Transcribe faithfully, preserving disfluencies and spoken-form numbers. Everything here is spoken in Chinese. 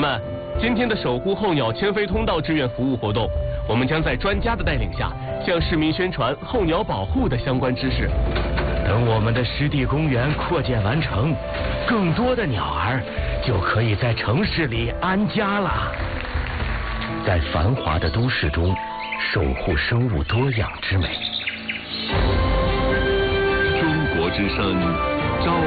们，今天的守护候鸟迁飞通道志愿服务活动，我们将在专家的带领下，向市民宣传候鸟保护的相关知识。 等我们的湿地公园扩建完成，更多的鸟儿就可以在城市里安家了。在繁华的都市中，守护生物多样之美。 中国之声。